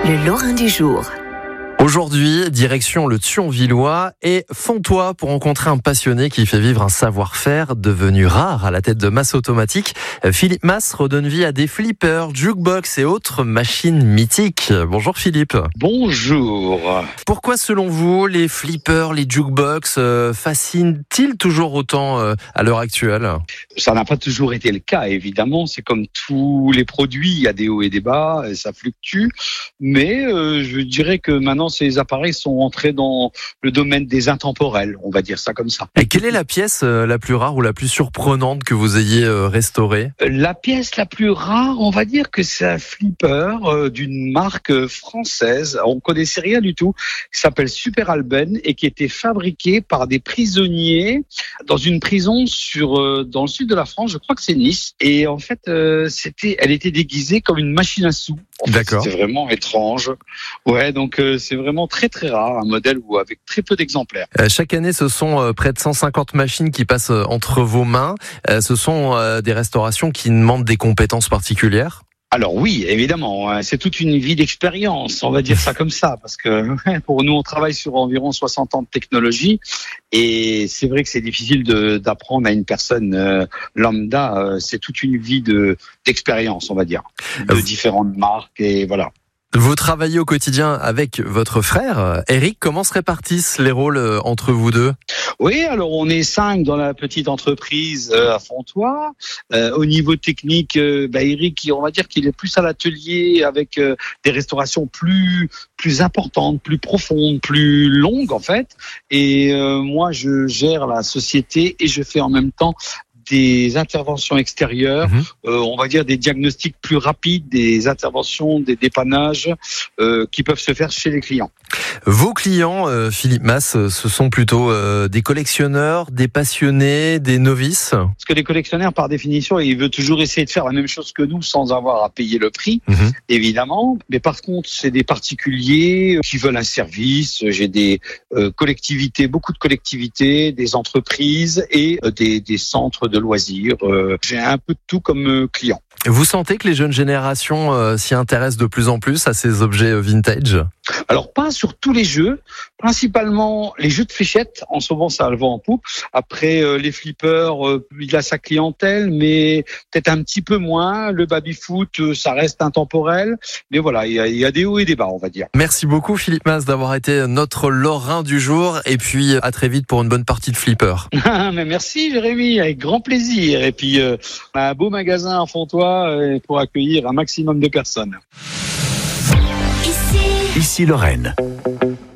Le Lorrain du jour. Aujourd'hui, direction le Thionvillois et Fontoy pour rencontrer un passionné qui fait vivre un savoir-faire devenu rare à la tête de Mas Automatique. Philippe Mas redonne vie à des flippers, jukebox et autres machines mythiques. Bonjour Philippe. Bonjour. Pourquoi selon vous, les flippers, les jukebox fascinent-ils toujours autant à l'heure actuelle ? Ça n'a pas toujours été le cas, évidemment. C'est comme tous les produits, il y a des hauts et des bas, et ça fluctue. Mais je dirais que maintenant, ces appareils sont entrés dans le domaine des intemporels, on va dire ça comme ça. Et quelle est la pièce la plus rare ou la plus surprenante que vous ayez restaurée ? La pièce la plus rare, on va dire que c'est un flipper d'une marque française. On ne connaissait rien du tout, qui s'appelle Super Alben et qui était fabriqué par des prisonniers dans une prison dans le sud de la France, je crois que c'est Nice. Et en fait, elle était déguisée comme une machine à sous. D'accord. C'était vraiment étrange. Ouais, donc c'est vraiment très très rare, un modèle avec très peu d'exemplaires. Chaque année, ce sont près de 150 machines qui passent entre vos mains. Ce sont des restaurations qui demandent des compétences particulières ? Alors oui, évidemment, c'est toute une vie d'expérience, on va dire ça comme ça, parce que pour nous, on travaille sur environ 60 ans de technologie, et c'est vrai que c'est difficile d'apprendre à une personne lambda, c'est toute une vie d'expérience, on va dire, de différentes marques, et voilà. Vous travaillez au quotidien avec votre frère, Eric. Comment se répartissent les rôles entre vous deux ? Oui, alors on est 5 dans la petite entreprise à Fontoy. Au niveau technique, Eric, on va dire qu'il est plus à l'atelier avec des restaurations plus importantes, plus profondes, plus longues en fait. Et moi, je gère la société et je fais en même temps des interventions extérieures, on va dire des diagnostics plus rapides, des interventions, des dépannages qui peuvent se faire chez les clients. Vos clients, Philippe Mas, ce sont plutôt des collectionneurs, des passionnés, des novices ? Parce que les collectionneurs, par définition, ils veulent toujours essayer de faire la même chose que nous sans avoir à payer le prix, évidemment. Mais par contre, c'est des particuliers qui veulent un service. J'ai des collectivités, beaucoup de collectivités, des entreprises et des centres de loisirs. J'ai un peu de tout comme client. Vous sentez que les jeunes générations s'y intéressent de plus en plus à ces objets vintage ? Alors pas sur tous les jeux, principalement les jeux de fléchettes, en ce moment ça a le vent en poupe. Après les flippers, il a sa clientèle, mais peut-être un petit peu moins. Le baby-foot, ça reste intemporel, mais voilà, il y a des hauts et des bas, on va dire. Merci beaucoup Philippe Mas d'avoir été notre Lorrain du jour, et puis à très vite pour une bonne partie de flipper. Mais merci Jérémy, avec grand plaisir. Et puis on a un beau magasin à Fontoy pour accueillir un maximum de personnes. Ici Lorraine.